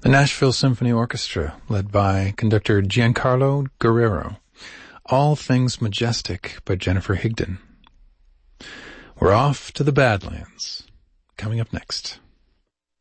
The Nashville Symphony Orchestra, led by conductor Giancarlo Guerrero. All Things Majestic by Jennifer Higdon. We're off to the Badlands. Coming up next.